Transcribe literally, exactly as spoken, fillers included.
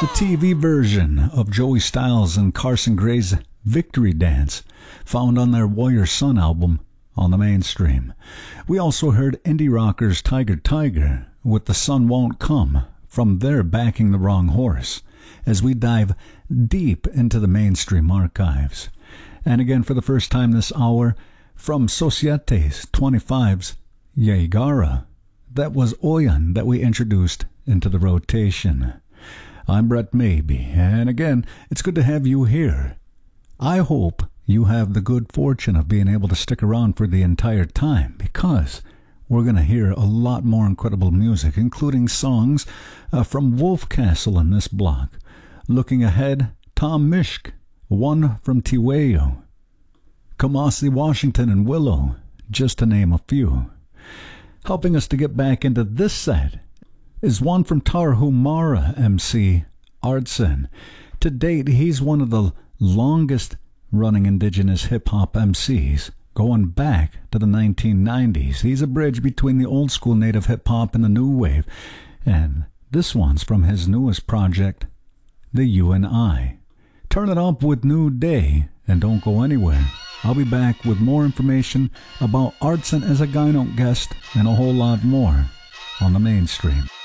the T V version of Joey Styles and Carson Gray's Victory Dance, found on their Warrior Sun album on the Mainstream. We also heard indie rockers Tiger Tiger with The Sun Won't Come from their Backing the Wrong Horse, as we dive deep into the Mainstream archives. And again, for the first time this hour, from Societe's twenty-five's Yaigara, that was Oyan that we introduced into the rotation. I'm Brett Maybe, and again, it's good to have you here. I hope you have the good fortune of being able to stick around for the entire time, because we're going to hear a lot more incredible music, including songs uh, from Wolf Castle in this block. Looking ahead, Tom Mishk, one from Tiweo, Kamasi Washington and Willow, just to name a few. Helping us to get back into this set is one from Tarahumara M C Artson. To date, he's one of the longest running indigenous hip-hop M Cs, going back to the nineteen nineties. He's a bridge between the old school native hip-hop and the new wave, and this one's from his newest project, The You and I. Turn it up with New Day, and don't go anywhere. I'll be back with more information about Artson as a gyno guest and a whole lot more on the Mainstream.